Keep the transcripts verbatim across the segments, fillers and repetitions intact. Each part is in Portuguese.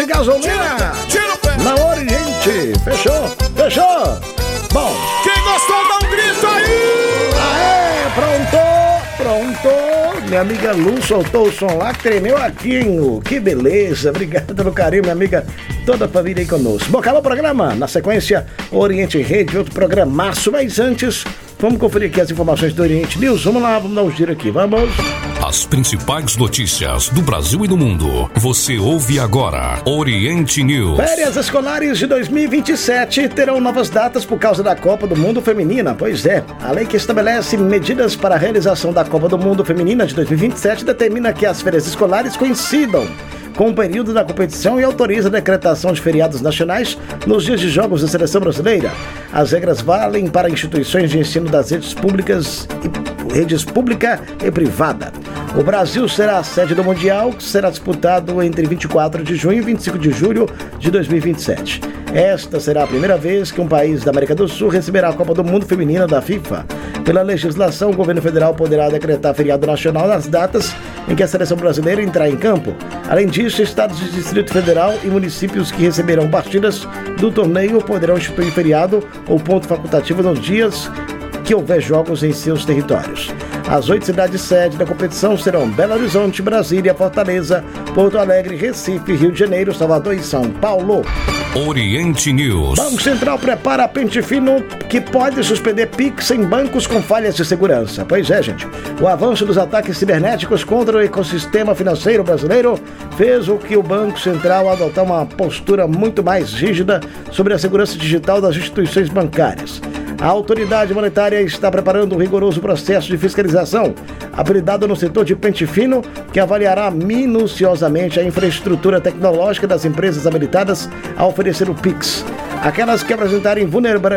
de gasolina na Oriente. Fechou? Fechou? Bom, quem gostou dá um grito aí! Aê, pronto, pronto. Minha amiga Lu soltou o som lá, tremeu aqui, hein? Que beleza, obrigado pelo carinho, minha amiga, toda a família aí conosco. Bom, acabou o programa, na sequência Oriente Rede, outro programaço, mas antes, vamos conferir aqui as informações do Oriente News. Vamos lá, vamos dar um giro aqui, vamos. As principais notícias do Brasil e do mundo. Você ouve agora Oriente News. Férias escolares de dois mil e vinte e sete terão novas datas por causa da Copa do Mundo Feminina. Pois é, a lei que estabelece medidas para a realização da Copa do Mundo Feminina de dois mil e vinte e sete determina que as férias escolares coincidam com o período da competição e autoriza a decretação de feriados nacionais nos dias de jogos da seleção brasileira. As regras valem para instituições de ensino das redes públicas e redes pública e privada. O Brasil será a sede do Mundial, que será disputado entre vinte e quatro de junho e vinte e cinco de julho de dois mil e vinte e sete. Esta será a primeira vez que um país da América do Sul receberá a Copa do Mundo Feminina da FIFA. Pela legislação, o governo federal poderá decretar feriado nacional nas datas em que a seleção brasileira entrar em campo. Além disso, estados de Distrito Federal e municípios que receberão partidas do torneio poderão instituir feriado ou ponto facultativo nos dias que houver jogos em seus territórios. As oito cidades sede da competição serão Belo Horizonte, Brasília, Fortaleza, Porto Alegre, Recife, Rio de Janeiro, Salvador e São Paulo. Oriente News. Banco Central prepara pente fino que pode suspender Pix em bancos com falhas de segurança. Pois é, gente. O avanço dos ataques cibernéticos contra o ecossistema financeiro brasileiro fez o que o Banco Central adotar uma postura muito mais rígida sobre a segurança digital das instituições bancárias. A autoridade monetária está preparando um rigoroso processo de fiscalização, apelidado no setor de pente fino, que avaliará minuciosamente a infraestrutura tecnológica das empresas habilitadas a oferecer o Pix. Aquelas que apresentarem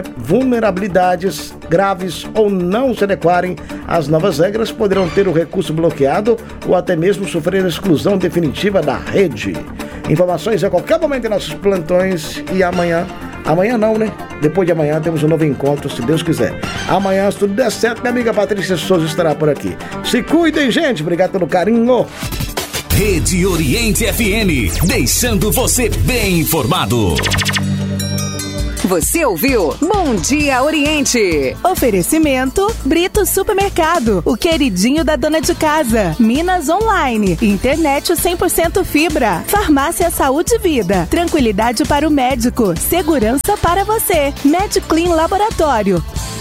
vulnerabilidades graves ou não se adequarem às novas regras poderão ter o recurso bloqueado ou até mesmo sofrer a exclusão definitiva da rede. Informações a qualquer momento em nossos plantões e amanhã. Amanhã não, né? Depois de amanhã temos um novo encontro, se Deus quiser. Amanhã, se tudo der certo, minha amiga Patrícia Souza estará por aqui. Se cuidem, gente. Obrigado pelo carinho. Rede Oriente F M, deixando você bem informado. Você ouviu Bom Dia Oriente. Oferecimento Brito Supermercado, o queridinho da dona de casa. Minas Online, internet cem por cento fibra. Farmácia Saúde e Vida, tranquilidade para o médico, segurança para você. MedClean Laboratório.